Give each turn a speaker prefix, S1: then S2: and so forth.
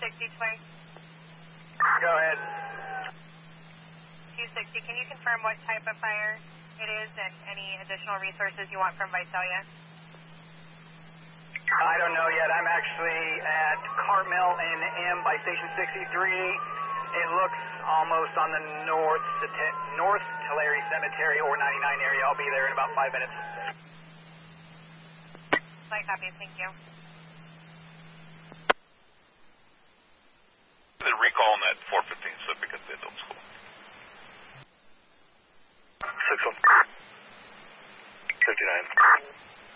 S1: 260 twice.
S2: Go ahead.
S1: 260, can you confirm what type of fire it is and any additional resources you want from Visalia?
S2: I don't know yet. I'm actually at Carmel and M by Station 63. It looks almost on the North Tulare Cemetery or 99 area. I'll be there in about 5 minutes.
S1: Flight copies, thank you.
S3: The recall on that 415 Pacific at the adult school.
S2: 6-1. 59.